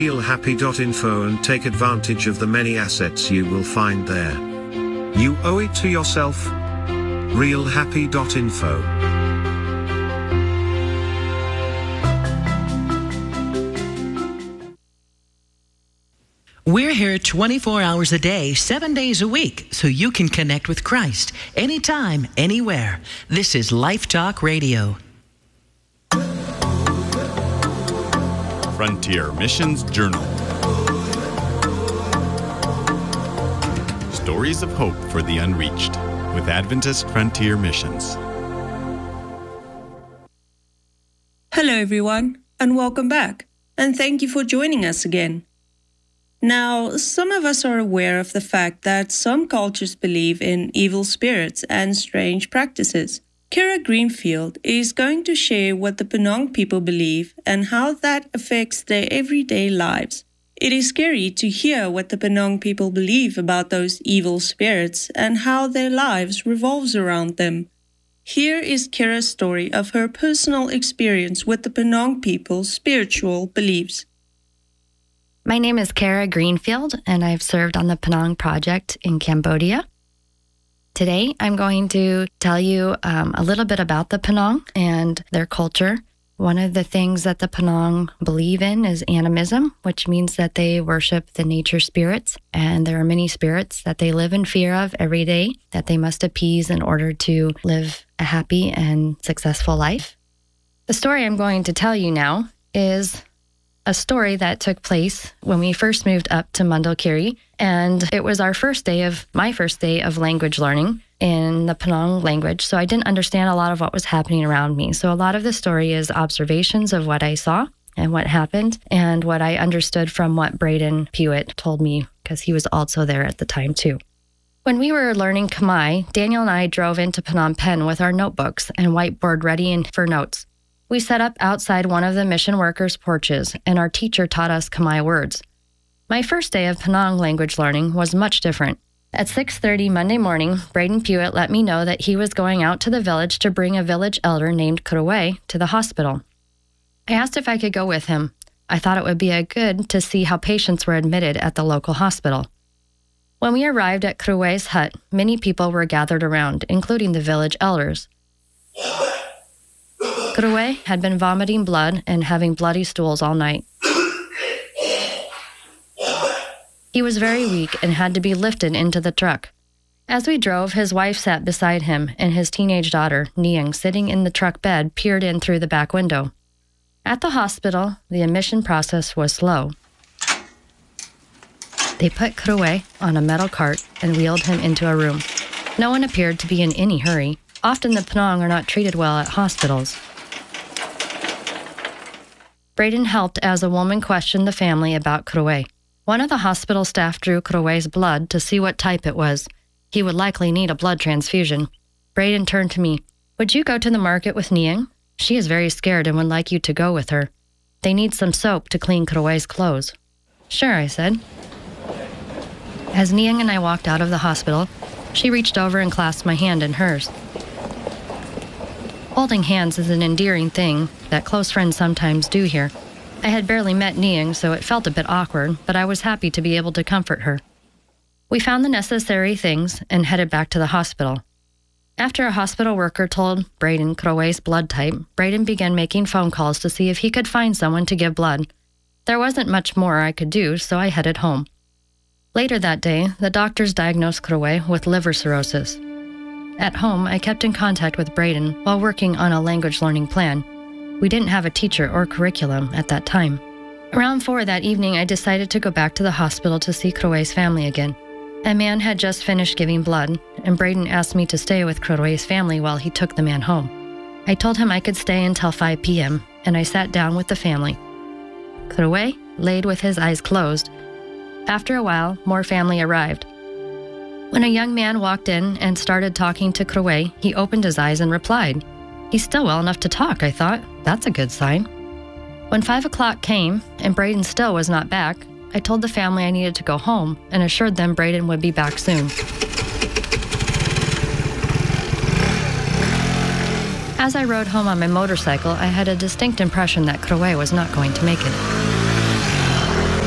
realhappy.info and take advantage of the many assets you will find there. You owe it to yourself. realhappy.info. We're here 24 hours a day, 7 days a week, so you can connect with Christ anytime, anywhere. This is Life Talk Radio. Frontier Missions Journal. Stories of hope for the unreached with Adventist Frontier Missions. Hello everyone, and welcome back, and thank you for joining us again. Now, some of us are aware of the fact that some cultures believe in evil spirits and strange practices. Kara Greenfield is going to share what the Penang people believe and how that affects their everyday lives. It is scary to hear what the Penang people believe about those evil spirits and how their lives revolves around them. Here is Kara's story of her personal experience with the Penang people's spiritual beliefs. My name is Kara Greenfield, and I've served on the Penang Project in Cambodia. Today, I'm going to tell you a little bit about the Penang and their culture. One of the things that the Penang believe in is animism, which means that they worship the nature spirits, and there are many spirits that they live in fear of every day that they must appease in order to live a happy and successful life. The story I'm going to tell you now is a story that took place when we first moved up to Mandalkiri, and it was my first day of language learning in the Penang language, so I didn't understand a lot of what was happening around me. So a lot of the story is observations of what I saw and what happened, and what I understood from what Braden Pewitt told me, because he was also there at the time too. When we were learning Khmer, Daniel and I drove into Phnom Penh with our notebooks and whiteboard ready for notes. We set up outside one of the mission workers' porches, and our teacher taught us Khmer words. My first day of Penang language learning was much different. At 6:30 Monday morning, Braden Pewitt let me know that he was going out to the village to bring a village elder named Kuraway to the hospital. I asked if I could go with him. I thought it would be good to see how patients were admitted at the local hospital. When we arrived at Kuraway's hut, many people were gathered around, including the village elders. Kuraway had been vomiting blood and having bloody stools all night. He was very weak and had to be lifted into the truck. As we drove, his wife sat beside him, and his teenage daughter, Niang, sitting in the truck bed, peered in through the back window. At the hospital, the admission process was slow. They put Kuraway on a metal cart and wheeled him into a room. No one appeared to be in any hurry. Often the Penang are not treated well at hospitals. Braden helped as a woman questioned the family about Kuraway. One of the hospital staff drew Kuraway's blood to see what type it was. He would likely need a blood transfusion. Braden turned to me. "Would you go to the market with Niang? She is very scared and would like you to go with her. They need some soap to clean Kuraway's clothes." "Sure," I said. As Niang and I walked out of the hospital, she reached over and clasped my hand in hers. Holding hands is an endearing thing that close friends sometimes do here. I had barely met Niang, so it felt a bit awkward, but I was happy to be able to comfort her. We found the necessary things and headed back to the hospital. After a hospital worker told Braden Kuraway's blood type, Braden began making phone calls to see if he could find someone to give blood. There wasn't much more I could do, so I headed home. Later that day, the doctors diagnosed Kuraway with liver cirrhosis. At home, I kept in contact with Braden while working on a language learning plan. We didn't have a teacher or curriculum at that time. Around 4 that evening, I decided to go back to the hospital to see Kuraway's family again. A man had just finished giving blood, and Braden asked me to stay with Kuraway's family while he took the man home. I told him I could stay until 5 p.m., and I sat down with the family. Kuraway laid with his eyes closed. After a while, more family arrived. When a young man walked in and started talking to Kuraway, he opened his eyes and replied. He's still well enough to talk, I thought. That's a good sign. When 5 o'clock came and Braden still was not back, I told the family I needed to go home and assured them Braden would be back soon. As I rode home on my motorcycle, I had a distinct impression that Kuraway was not going to make it.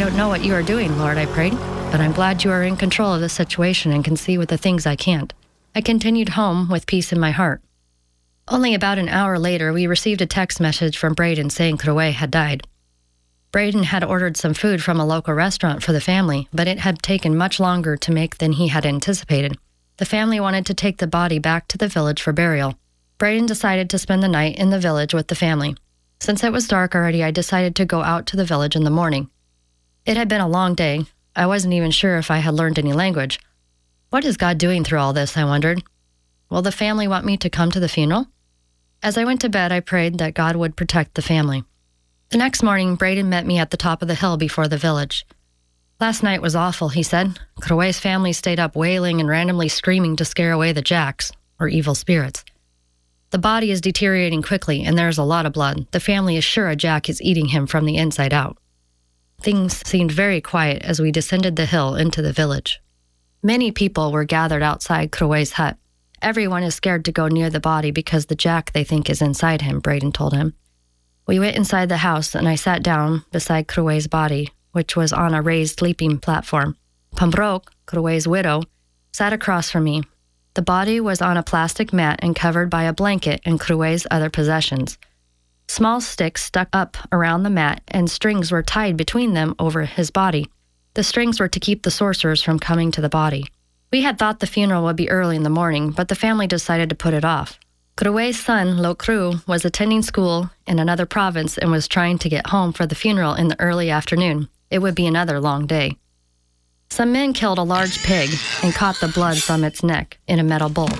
don't know what you are doing, Lord, I prayed, but I'm glad you are in control of the situation and can see with the things I can't. I continued home with peace in my heart. Only about an hour later, we received a text message from Braden saying Crowe had died. Braden had ordered some food from a local restaurant for the family, but it had taken much longer to make than he had anticipated. The family wanted to take the body back to the village for burial. Braden decided to spend the night in the village with the family. Since it was dark already, I decided to go out to the village in the morning. It had been a long day. I wasn't even sure if I had learned any language. What is God doing through all this, I wondered. Will the family want me to come to the funeral? As I went to bed, I prayed that God would protect the family. The next morning, Braden met me at the top of the hill before the village. Last night was awful, he said. Crowe's family stayed up wailing and randomly screaming to scare away the jacks, or evil spirits. The body is deteriorating quickly, and there's a lot of blood. The family is sure a jack is eating him from the inside out. Things seemed very quiet as we descended the hill into the village. Many people were gathered outside Crowe's hut. Everyone is scared to go near the body because the jack they think is inside him, Braden told him. We went inside the house, and I sat down beside Crowe's body, which was on a raised sleeping platform. Pembroke, Crowe's widow, sat across from me. The body was on a plastic mat and covered by a blanket and Crowe's other possessions. Small sticks stuck up around the mat, and strings were tied between them over his body. The strings were to keep the sorcerers from coming to the body. We had thought the funeral would be early in the morning, but the family decided to put it off. Crowe's son, Locru, was attending school in another province and was trying to get home for the funeral in the early afternoon. It would be another long day. Some men killed a large pig and caught the blood from its neck in a metal bowl.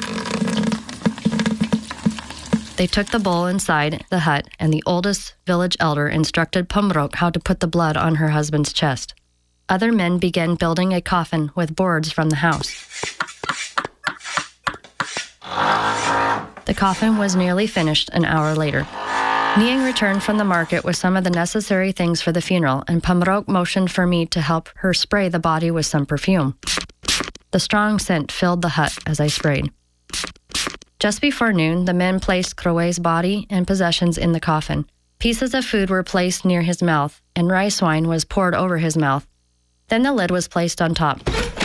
They took the bowl inside the hut, and the oldest village elder instructed Pembroke how to put the blood on her husband's chest. Other men began building a coffin with boards from the house. The coffin was nearly finished an hour later. Niang returned from the market with some of the necessary things for the funeral, and Pembroke motioned for me to help her spray the body with some perfume. The strong scent filled the hut as I sprayed. Just before noon, the men placed Crowe's body and possessions in the coffin. Pieces of food were placed near his mouth, and rice wine was poured over his mouth. Then the lid was placed on top.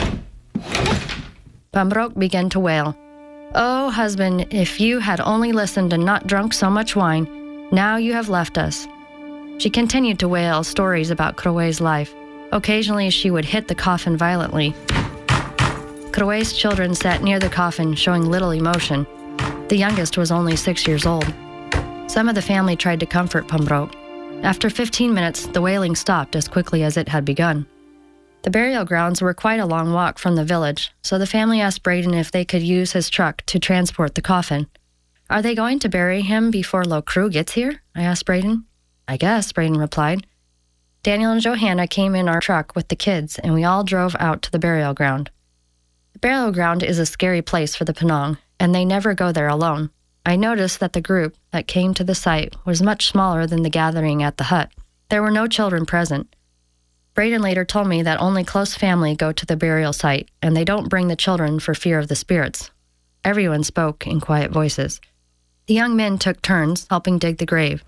Pembroke began to wail. "Oh, husband, if you had only listened and not drunk so much wine, now you have left us." She continued to wail stories about Crowe's life. Occasionally, she would hit the coffin violently. Crowe's children sat near the coffin, showing little emotion. The youngest was only 6 years old. Some of the family tried to comfort Pembroke. After 15 minutes, the wailing stopped as quickly as it had begun. The burial grounds were quite a long walk from the village, so the family asked Braden if they could use his truck to transport the coffin. "Are they going to bury him before Locru gets here?" I asked Braden. "I guess," Braden replied. Daniel and Johanna came in our truck with the kids, and we all drove out to the burial ground. The burial ground is a scary place for the Penang, and they never go there alone. I noticed that the group that came to the site was much smaller than the gathering at the hut. There were no children present. Braden later told me that only close family go to the burial site, and they don't bring the children for fear of the spirits. Everyone spoke in quiet voices. The young men took turns helping dig the grave.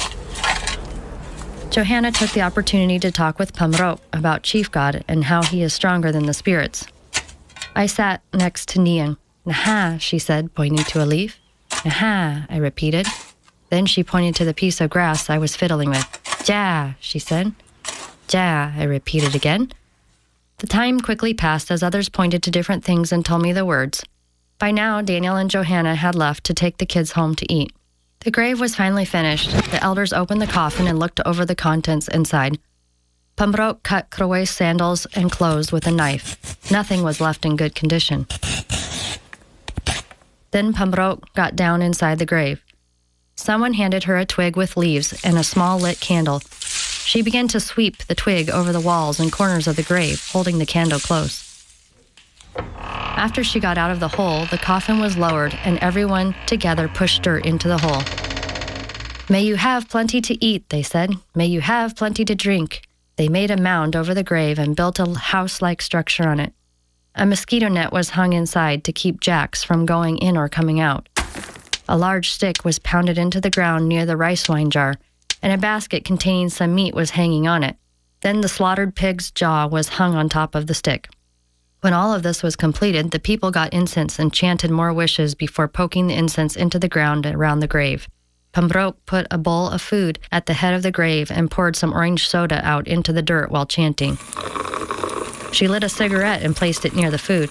Johanna took the opportunity to talk with Pembroke about Chief God and how he is stronger than the spirits. I sat next to Niang. "Naha," she said, pointing to a leaf. "Naha," I repeated. Then she pointed to the piece of grass I was fiddling with. "Ja," she said. "Ja," I repeated again. The time quickly passed as others pointed to different things and told me the words. By now, Daniel and Johanna had left to take the kids home to eat. The grave was finally finished. The elders opened the coffin and looked over the contents inside. Pembroke cut Crowe's sandals and clothes with a knife. Nothing was left in good condition. Then Pembroke got down inside the grave. Someone handed her a twig with leaves and a small lit candle. She began to sweep the twig over the walls and corners of the grave, holding the candle close. After she got out of the hole, the coffin was lowered, and everyone together pushed dirt into the hole. "May you have plenty to eat," they said. "May you have plenty to drink." They made a mound over the grave and built a house-like structure on it. A mosquito net was hung inside to keep jacks from going in or coming out. A large stick was pounded into the ground near the rice wine jar, and a basket containing some meat was hanging on it. Then the slaughtered pig's jaw was hung on top of the stick. When all of this was completed, the people got incense and chanted more wishes before poking the incense into the ground around the grave. Pembroke put a bowl of food at the head of the grave and poured some orange soda out into the dirt while chanting. She lit a cigarette and placed it near the food.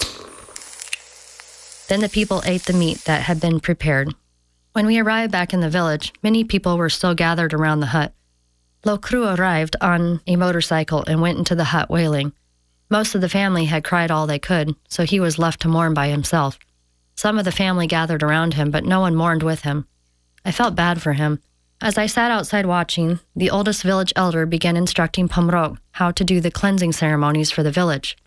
Then the people ate the meat that had been prepared. When we arrived back in the village, many people were still gathered around the hut. Lokru arrived on a motorcycle and went into the hut wailing. Most of the family had cried all they could, so he was left to mourn by himself. Some of the family gathered around him, but no one mourned with him. I felt bad for him. As I sat outside watching, the oldest village elder began instructing Pembroke how to do the cleansing ceremonies for the village.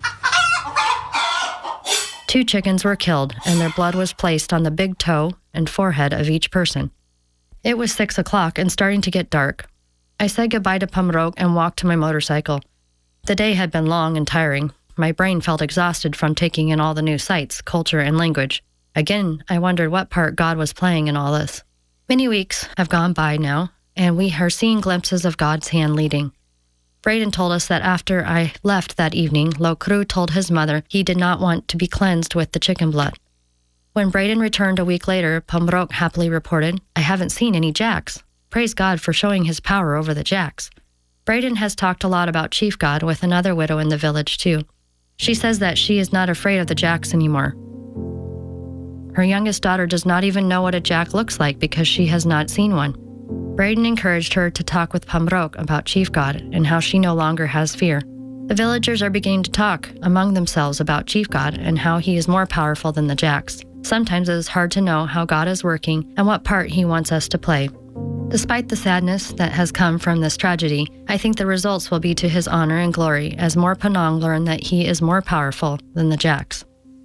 2 chickens were killed, and their blood was placed on the big toe and forehead of each person. It was 6 o'clock and starting to get dark. I said goodbye to Pembroke and walked to my motorcycle. The day had been long and tiring. My brain felt exhausted from taking in all the new sights, culture, and language. Again, I wondered what part God was playing in all this. Many weeks have gone by now, and we are seeing glimpses of God's hand leading. Braden told us that after I left that evening, Lokru told his mother he did not want to be cleansed with the chicken blood. When Braden returned a week later, Pembroke happily reported, "I haven't seen any jacks. Praise God for showing his power over the jacks." Braden has talked a lot about Chief God with another widow in the village, too. She says that she is not afraid of the jacks anymore. Her youngest daughter does not even know what a jack looks like because she has not seen one. Braden encouraged her to talk with Pembroke about Chief God and how she no longer has fear. The villagers are beginning to talk among themselves about Chief God and how he is more powerful than the jacks. Sometimes it is hard to know how God is working and what part he wants us to play. Despite the sadness that has come from this tragedy, I think the results will be to his honor and glory as more Penang learn that he is more powerful than the jacks.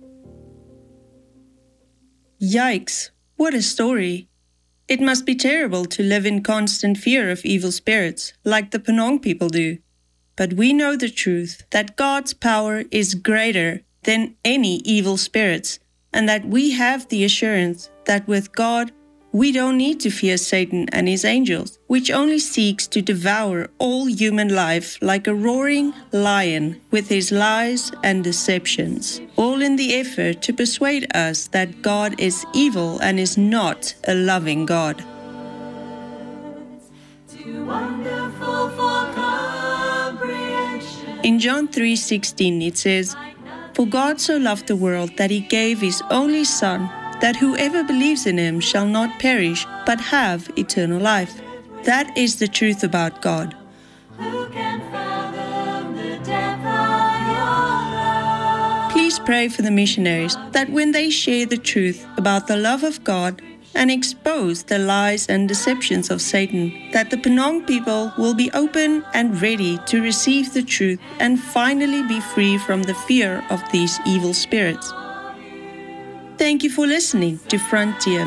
Yikes, what a story. It must be terrible to live in constant fear of evil spirits, like the Penang people do. But we know the truth, that God's power is greater than any evil spirits, and that we have the assurance that with God, we don't need to fear Satan and his angels, which only seeks to devour all human life like a roaring lion with his lies and deceptions, all in the effort to persuade us that God is evil and is not a loving God. In John 3:16 it says, "For God so loved the world that he gave his only Son, that whoever believes in him shall not perish, but have eternal life." That is the truth about God. Please pray for the missionaries that when they share the truth about the love of God and expose the lies and deceptions of Satan, that the Penang people will be open and ready to receive the truth and finally be free from the fear of these evil spirits. Thank you for listening to Frontier